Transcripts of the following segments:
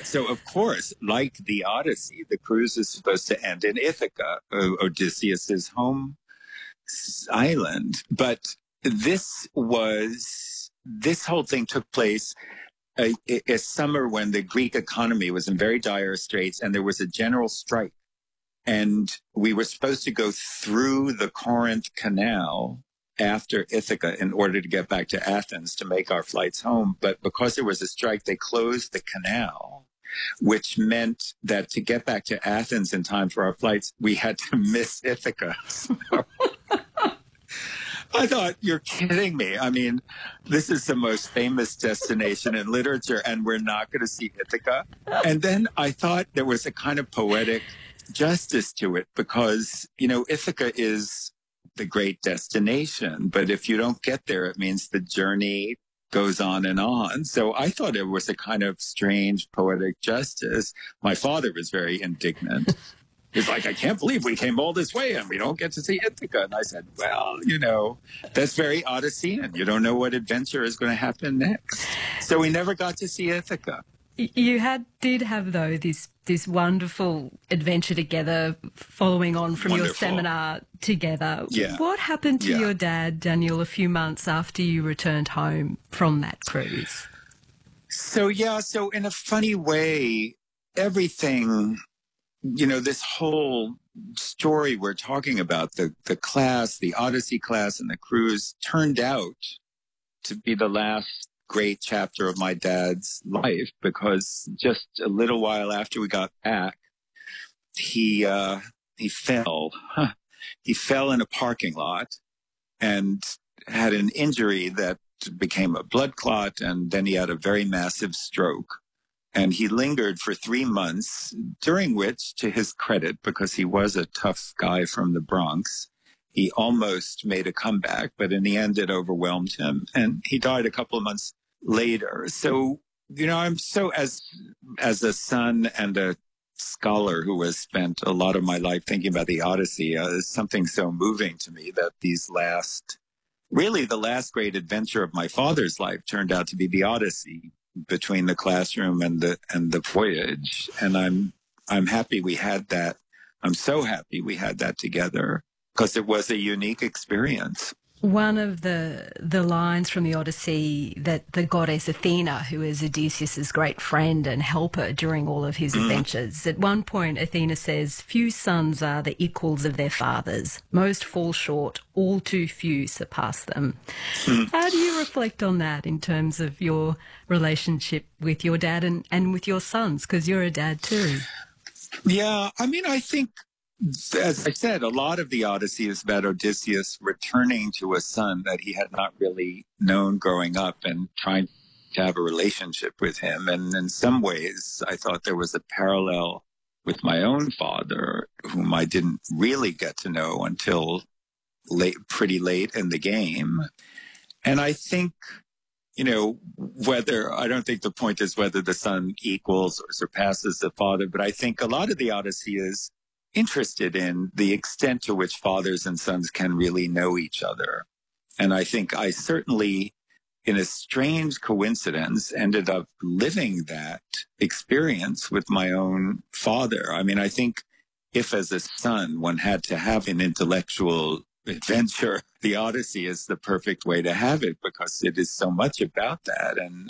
So, of course, like the Odyssey, the cruise is supposed to end in Ithaca, Odysseus's home island. But this whole thing took place a summer when the Greek economy was in very dire straits and there was a general strike. And we were supposed to go through the Corinth Canal after Ithaca in order to get back to Athens to make our flights home. But because there was a strike, they closed the canal, which meant that to get back to Athens in time for our flights, we had to miss Ithaca. So I thought, you're kidding me. I mean, this is the most famous destination in literature, and we're not going to see Ithaca. And then I thought there was a kind of poetic justice to it because, Ithaca is the great destination. But if you don't get there, it means the journey goes on and on. So I thought it was a kind of strange poetic justice. My father was very indignant. He's like, I can't believe we came all this way and we don't get to see Ithaca. And I said, well, that's very Odyssean. You don't know what adventure is going to happen next. So we never got to see Ithaca. You did have, though, this wonderful adventure together following on from your seminar together. Yeah. What happened to your dad, Daniel, a few months after you returned home from that cruise? So in a funny way, everything, this whole story we're talking about, the class, the Odyssey class and the cruise turned out to be the last great chapter of my dad's life because just a little while after we got back, he fell. He fell in a parking lot and had an injury that became a blood clot, and then he had a very massive stroke. And he lingered for 3 months, during which, to his credit, because he was a tough guy from the Bronx, he almost made a comeback, but in the end, it overwhelmed him. And he died a couple of months later. So, I'm so, as a son and a scholar who has spent a lot of my life thinking about the Odyssey, is something so moving to me that the last great adventure of my father's life turned out to be the Odyssey between the classroom and the voyage. And I'm happy we had that. I'm so happy we had that together because it was a unique experience. One of the lines from the Odyssey that the goddess Athena, who is Odysseus's great friend and helper during all of his adventures, at one point Athena says, "Few sons are the equals of their fathers. Most fall short, all too few surpass them." How do you reflect on that in terms of your relationship with your dad and with your sons? Because you're a dad too. Yeah, I think, as I said, a lot of the Odyssey is about Odysseus returning to a son that he had not really known growing up and trying to have a relationship with him. And in some ways, I thought there was a parallel with my own father, whom I didn't really get to know until pretty late in the game. And I think, I don't think the point is whether the son equals or surpasses the father, but I think a lot of the Odyssey is interested in the extent to which fathers and sons can really know each other. And I think I certainly, in a strange coincidence, ended up living that experience with my own father. I think if as a son one had to have an intellectual adventure, the Odyssey is the perfect way to have it because it is so much about that. And,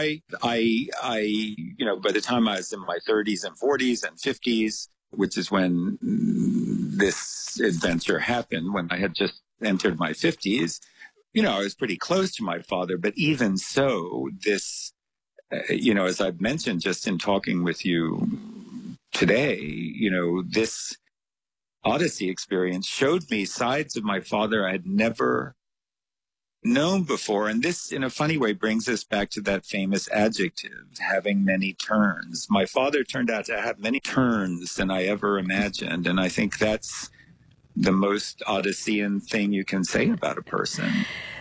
by the time I was in my 30s and 40s and 50s, which is when this adventure happened, when I had just entered my 50s, I was pretty close to my father. But even so, this, as I've mentioned just in talking with you today, this Odyssey experience showed me sides of my father I had never known before. And this, in a funny way, brings us back to that famous adjective, having many turns. My father turned out to have many turns than I ever imagined. And I think that's the most Odyssean thing you can say about a person,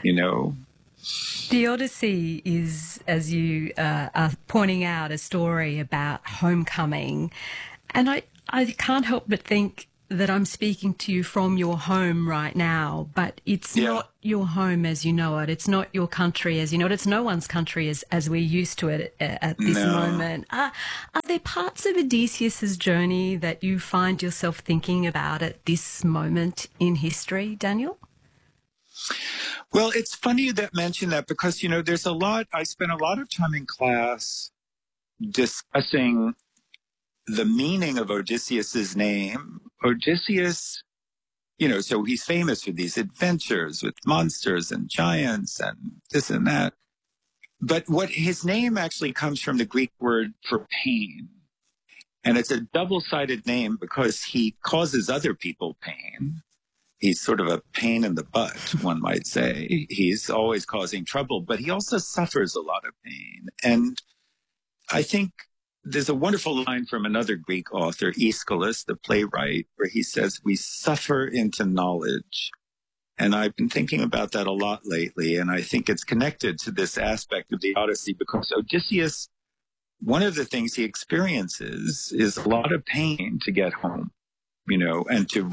The Odyssey is, as you are pointing out, a story about homecoming. And I can't help but think that I'm speaking to you from your home right now, but it's not your home as you know it. It's not your country as you know it. It's no one's country as we're used to it at this moment. Are there parts of Odysseus's journey that you find yourself thinking about at this moment in history, Daniel? Well, it's funny you mention that because, there's I spent a lot of time in class discussing the meaning of Odysseus's name. Odysseus, so he's famous for these adventures with monsters and giants and this and that. But what his name actually comes from the Greek word for pain. And it's a double-sided name because he causes other people pain. He's sort of a pain in the butt, one might say. He's always causing trouble, but he also suffers a lot of pain. And I think there's a wonderful line from another Greek author, Aeschylus, the playwright, where he says, "We suffer into knowledge." And I've been thinking about that a lot lately. And I think it's connected to this aspect of the Odyssey because Odysseus, one of the things he experiences is a lot of pain to get home, and to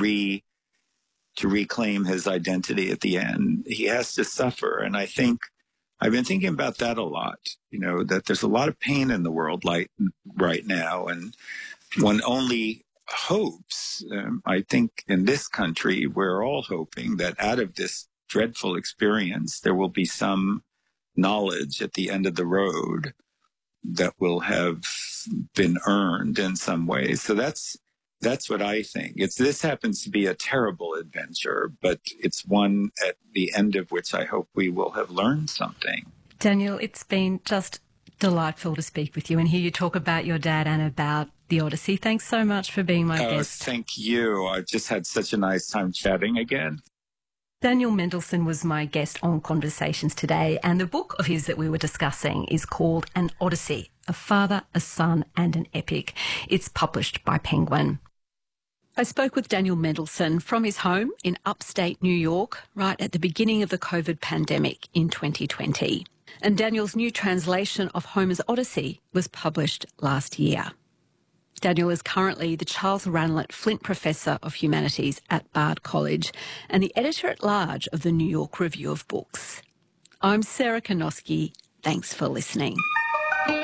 reclaim his identity at the end. He has to suffer. And I think I've been thinking about that a lot, that there's a lot of pain in the world right now. And one only hopes, I think in this country, we're all hoping that out of this dreadful experience, there will be some knowledge at the end of the road that will have been earned in some way. So that's what I think. This happens to be a terrible adventure, but it's one at the end of which I hope we will have learned something. Daniel, it's been just delightful to speak with you and hear you talk about your dad and about the Odyssey. Thanks so much for being my guest. Thank you. I've just had such a nice time chatting again. Daniel Mendelsohn was my guest on Conversations today, and the book of his that we were discussing is called An Odyssey, A Father, a Son and an Epic. It's published by Penguin. I spoke with Daniel Mendelsohn from his home in upstate New York right at the beginning of the COVID pandemic in 2020. And Daniel's new translation of Homer's Odyssey was published last year. Daniel is currently the Charles Ranelagh Flint Professor of Humanities at Bard College and the editor-at-large of the New York Review of Books. I'm Sarah Konoski. Thanks for listening.